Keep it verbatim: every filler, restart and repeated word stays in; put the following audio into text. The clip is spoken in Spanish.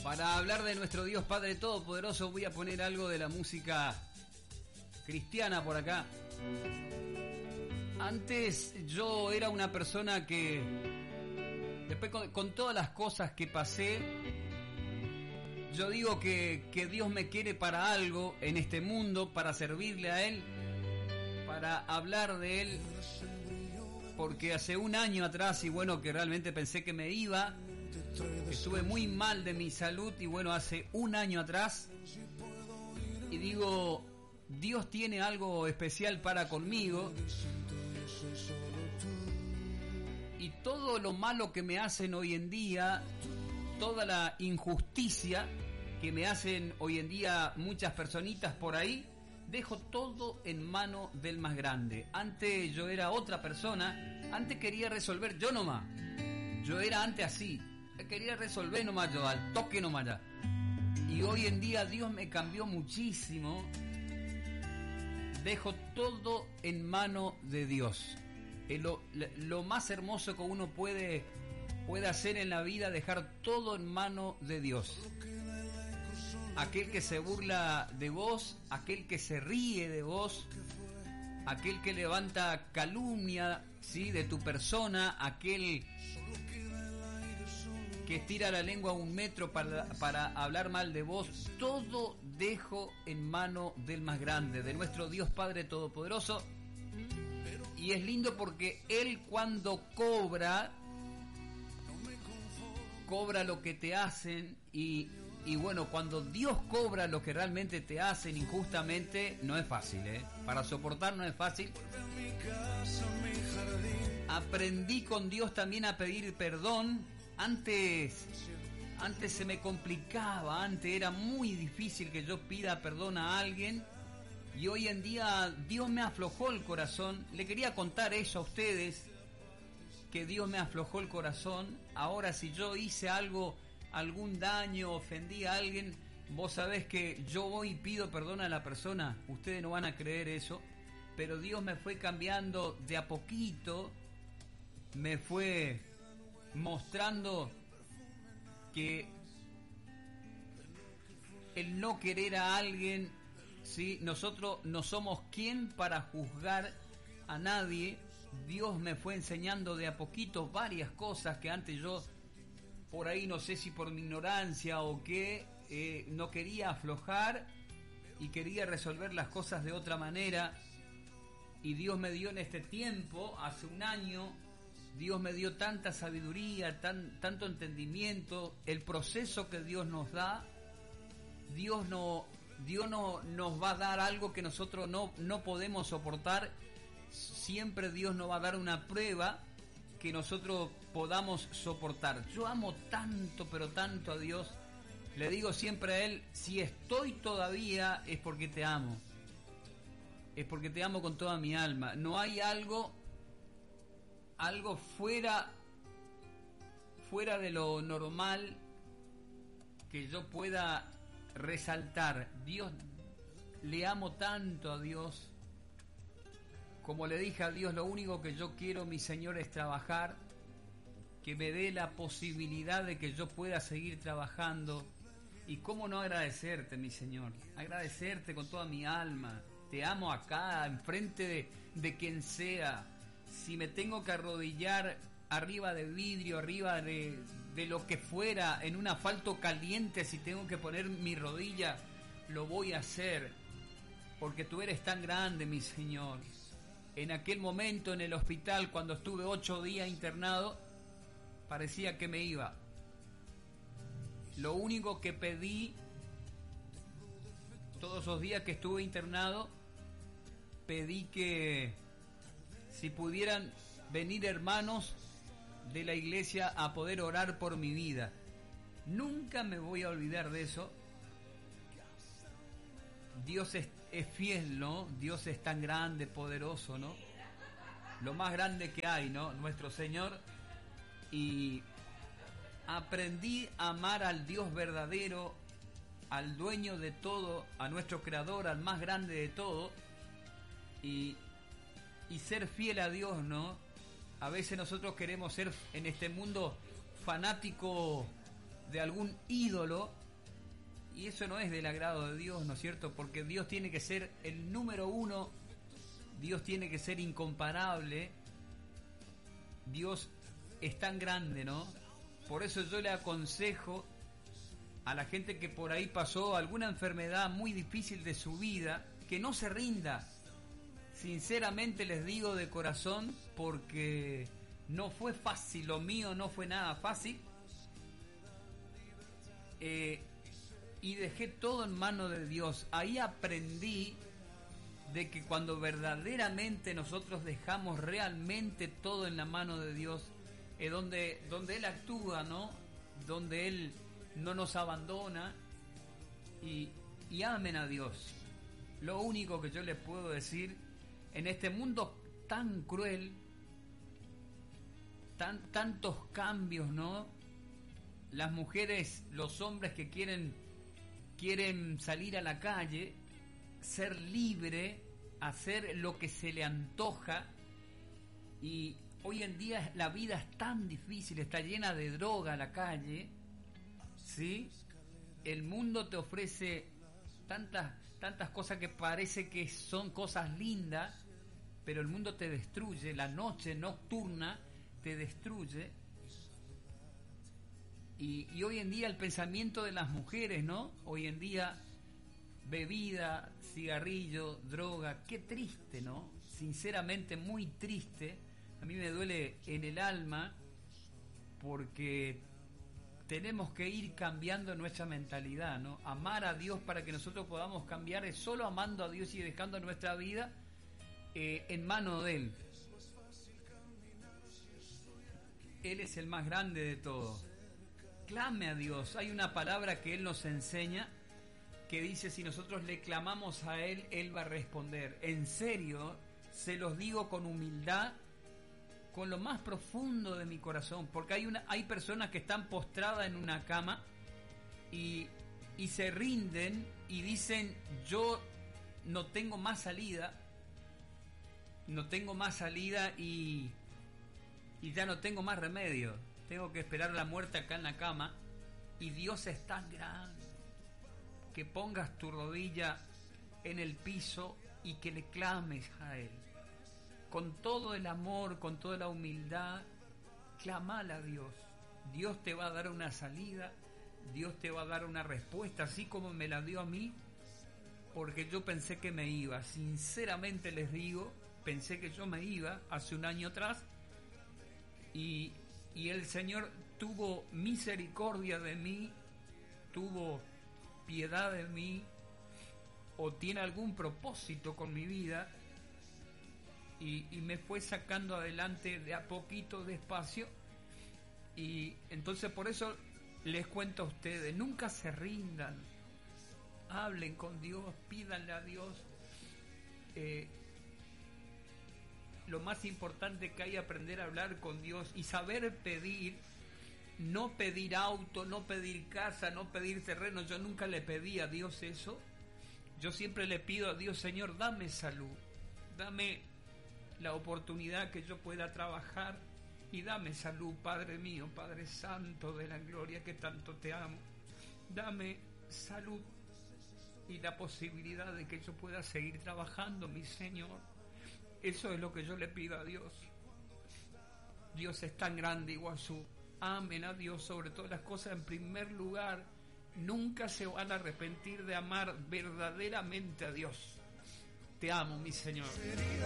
Para hablar de nuestro Dios Padre Todopoderoso voy a poner algo de la música cristiana por acá. Antes yo era una persona que, después con, con todas las cosas que pasé, yo digo que, que Dios me quiere para algo en este mundo, para servirle a Él, para hablar de Él, porque hace un año atrás, y bueno, que realmente pensé que me iba, estuve muy mal de mi salud, y bueno, hace un año atrás, y digo, Dios tiene algo especial para conmigo, y todo lo malo que me hacen hoy en día, toda la injusticia que me hacen hoy en día muchas personitas por ahí, dejo todo en mano del más grande. Antes yo era otra persona, antes quería resolver yo nomás, yo era antes así, quería resolver nomás yo, al toque nomás ya. Y hoy en día Dios me cambió muchísimo, dejo todo en mano de Dios. Es lo, lo más hermoso que uno puede, puede hacer en la vida, dejar todo en mano de Dios. Aquel que se burla de vos, aquel que se ríe de vos, aquel que levanta calumnia, ¿sí?, de tu persona, aquel que estira la lengua un metro para, para hablar mal de vos, todo dejo en mano del más grande, de nuestro Dios Padre Todopoderoso. Y es lindo porque Él cuando cobra, cobra lo que te hacen y... Y bueno, cuando Dios cobra lo que realmente te hacen injustamente, no es fácil, ¿eh? Para soportar no es fácil. Aprendí con Dios también a pedir perdón. Antes, antes se me complicaba, antes era muy difícil que yo pida perdón a alguien. Y hoy en día Dios me aflojó el corazón. Le quería contar eso a ustedes, que Dios me aflojó el corazón. Ahora si yo hice algo... algún daño, ofendí a alguien, vos sabés que yo voy y pido perdón a la persona, ustedes no van a creer eso, pero Dios me fue cambiando de a poquito, me fue mostrando que el no querer a alguien, ¿sí? Nosotros no somos quien para juzgar a nadie. Dios me fue enseñando de a poquito varias cosas que antes yo por ahí, no sé si por mi ignorancia o qué, eh, no quería aflojar y quería resolver las cosas de otra manera. Y Dios me dio en este tiempo, hace un año, Dios me dio tanta sabiduría, tan, tanto entendimiento, el proceso que Dios nos da. Dios no, Dios no nos va a dar algo que nosotros no, no podemos soportar. Siempre Dios nos va a dar una prueba que nosotros podamos soportar. Yo amo tanto, pero tanto a Dios. Le digo siempre a Él, si estoy todavía es porque te amo. Es porque te amo con toda mi alma. No hay algo, algo fuera, fuera de lo normal que yo pueda resaltar. Dios, le amo tanto a Dios. Como le dije a Dios, lo único que yo quiero, mi Señor, es trabajar, que me dé la posibilidad de que yo pueda seguir trabajando. Y cómo no agradecerte, mi Señor, agradecerte con toda mi alma. Te amo acá, enfrente de, de quien sea. Si me tengo que arrodillar arriba de vidrio, arriba de, de lo que fuera, en un asfalto caliente, si tengo que poner mi rodilla, lo voy a hacer, porque tú eres tan grande, mi Señor. En aquel momento en el hospital, cuando estuve ocho días internado, parecía que me iba. Lo único que pedí todos esos días que estuve internado, pedí que si pudieran venir hermanos de la iglesia a poder orar por mi vida. Nunca me voy a olvidar de eso. Dios es, es fiel, ¿no? Dios es tan grande, poderoso, ¿no? Lo más grande que hay, ¿no? Nuestro Señor. Y aprendí a amar al Dios verdadero, al dueño de todo, a nuestro creador, al más grande de todo. Y, y ser fiel a Dios, ¿no? A veces nosotros queremos ser en este mundo fanático de algún ídolo, y eso no es del agrado de Dios, ¿no es cierto? Porque Dios tiene que ser el número uno, Dios tiene que ser incomparable, Dios es tan grande, ¿no? Por eso yo le aconsejo a la gente que por ahí pasó alguna enfermedad muy difícil de su vida, que no se rinda. Sinceramente les digo de corazón, porque no fue fácil, lo mío no fue nada fácil. Eh, y dejé todo en manos de Dios. Ahí aprendí de que cuando verdaderamente nosotros dejamos realmente todo en la mano de Dios, es donde, donde Él actúa, ¿no? Donde Él no nos abandona. Y, y amen a Dios. Lo único que yo les puedo decir, en este mundo tan cruel, tan, tantos cambios, ¿no? Las mujeres, los hombres que quieren, quieren salir a la calle, ser libre, hacer lo que se le antoja, y hoy en día la vida es tan difícil, está llena de droga la calle, ¿sí? El mundo te ofrece tantas, tantas cosas que parece que son cosas lindas, pero el mundo te destruye, la noche nocturna te destruye. Y, y hoy en día el pensamiento de las mujeres, ¿no? Hoy en día bebida, cigarrillo, droga, qué triste, ¿no? Sinceramente muy triste. A mí me duele en el alma, porque tenemos que ir cambiando nuestra mentalidad, ¿no? Amar a Dios para que nosotros podamos cambiar es solo amando a Dios y dejando nuestra vida eh, en manos de Él. Él es el más grande de todos. Clame a Dios. Hay una palabra que Él nos enseña que dice: si nosotros le clamamos a Él, Él va a responder. En serio, se los digo con humildad, con lo más profundo de mi corazón, porque hay una, hay personas que están postradas en una cama y, y se rinden y dicen: yo no tengo más salida, no tengo más salida y, y ya no tengo más remedio, tengo que esperar la muerte acá en la cama. Y Dios es tan grande que pongas tu rodilla en el piso y que le clames a Él. Con todo el amor, con toda la humildad, clamale a Dios. Dios te va a dar una salida, Dios te va a dar una respuesta, así como me la dio a mí, porque yo pensé que me iba. Sinceramente les digo, pensé que yo me iba hace un año atrás, y, y el Señor tuvo misericordia de mí, tuvo piedad de mí, o tiene algún propósito con mi vida, y, y me fue sacando adelante de a poquito, despacio. Y entonces por eso les cuento a ustedes, nunca se rindan, hablen con Dios, pídanle a Dios. Eh, lo más importante que hay es aprender a hablar con Dios y saber pedir. No pedir auto, no pedir casa, no pedir terreno. Yo nunca le pedí a Dios eso. Yo siempre le pido a Dios: Señor, dame salud, dame la oportunidad que yo pueda trabajar, y dame salud, Padre mío, Padre Santo de la gloria, que tanto te amo. Dame salud y la posibilidad de que yo pueda seguir trabajando, mi Señor. Eso es lo que yo le pido a Dios. Dios es tan grande, Iguazú. Amen a Dios sobre todas las cosas. En primer lugar, nunca se van a arrepentir de amar verdaderamente a Dios. Te amo, mi Señor.